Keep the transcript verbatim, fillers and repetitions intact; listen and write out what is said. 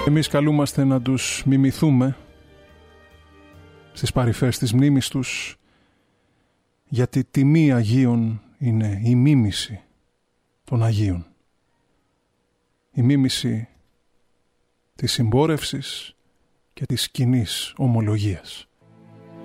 Εμείς καλούμαστε να τους μιμηθούμε στις παρυφές της μνήμης τους, γιατί τιμή Αγίων είναι η μίμηση των Αγίων. Η μίμηση της συμπόρευσης και της κοινής ομολογίας.